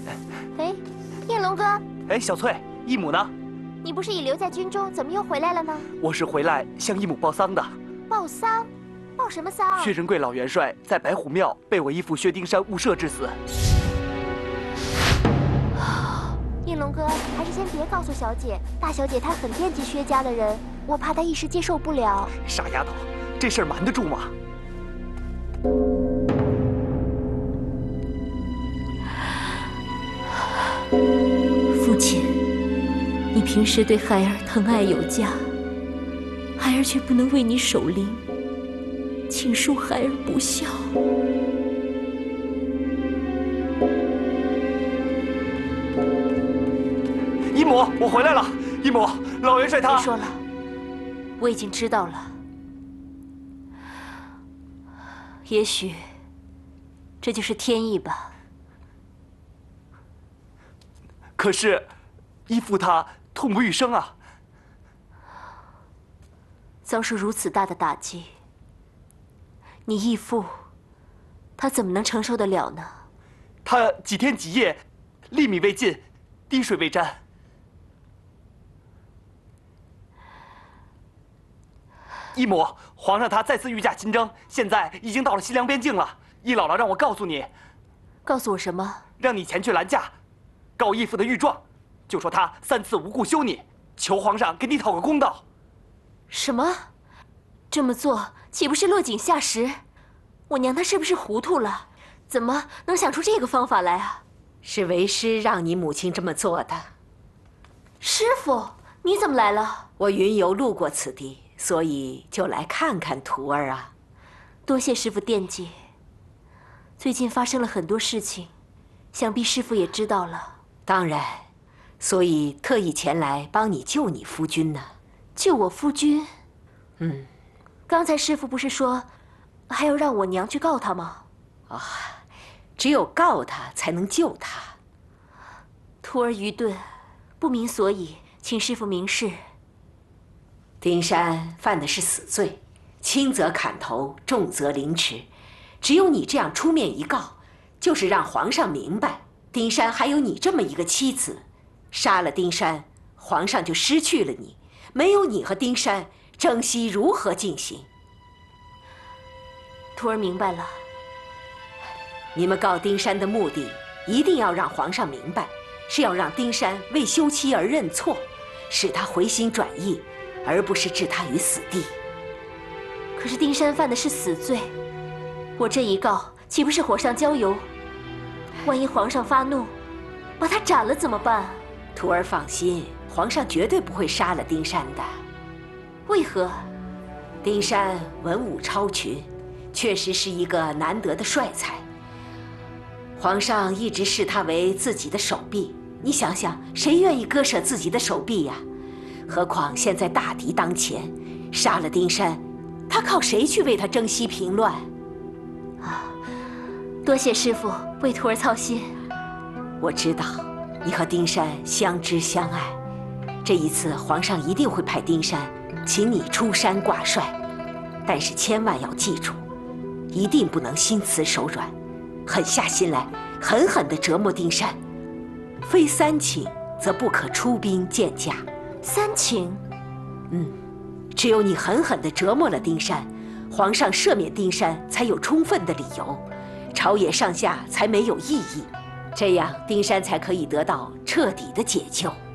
哎，应龙哥， 哎，小翠，义母呢？ 你不是已留在军中，怎么又回来了呢？ 我是回来向义母报丧的。 报丧？报什么丧？ 薛仁贵老元帅在白虎庙被我义父薛丁山误射致死。 应龙哥，还是先别告诉小姐。大小姐她很惦记薛家的人，我怕她一时接受不了。 傻丫头，这事儿瞒得住吗？ 父亲，你平时对孩儿疼爱有加，孩儿却不能为你守灵，请恕孩儿不孝。 义母，我回来了。义母，老元帅他…… 别说了，我已经知道了。也许这就是天意吧。 可是，义父他痛不欲生啊！ 遭受如此大的打击，你义父他怎么能承受得了呢？ 他几天几夜，粒米未进，滴水未沾。义母，皇上他再次御驾亲征，现在已经到了西凉边境了。义姥姥让我告诉你， 告诉我什么？ 让你前去拦驾。告义父的御状，就说他3次无故休你，求皇上给你讨个公道。 什么？这么做岂不是落井下石？我娘她是不是糊涂了？怎么能想出这个方法来啊？ 是为师让你母亲这么做的。 师傅，你怎么来了？ 我云游路过此地，所以就来看看徒儿啊。 多谢师傅惦记。最近发生了很多事情，想必师傅也知道了。 当然，所以特意前来帮你救你夫君呢。 救我夫君？ 嗯。 刚才师傅不是说，还要让我娘去告他吗？ 啊，只有告他才能救他。 徒儿愚钝，不明所以，请师傅明示。 丁山犯的是死罪，轻则砍头，重则凌迟。只有你这样出面一告，就是让皇上明白。丁山还有你这么一个妻子，杀了丁山，皇上就失去了你，没有你和丁山，征西如何进行？ 徒儿明白了。 你们告丁山的目的，一定要让皇上明白，是要让丁山为休妻而认错，使他回心转意，而不是置他于死地。 可是丁山犯的是死罪，我这一告，岂不是火上浇油？万一皇上发怒，把他斩了怎么办？ 徒儿放心，皇上绝对不会杀了丁山的。 为何？ 丁山文武超群，确实是一个难得的帅才。皇上一直视他为自己的手臂，你想想，谁愿意割舍自己的手臂呀？何况现在大敌当前，杀了丁山，他靠谁去为他征西平乱？ 啊！多谢师傅为徒儿操心。 我知道你和丁山相知相爱，这一次皇上一定会派丁山请你出山挂帅，但是千万要记住，一定不能心慈手软，狠下心来狠狠地折磨丁山。非3请，则不可出兵见驾。 3请？ 只有你狠狠地折磨了丁山，皇上赦免丁山才有充分的理由，朝野上下才没有异议，这样丁山才可以得到彻底的解救。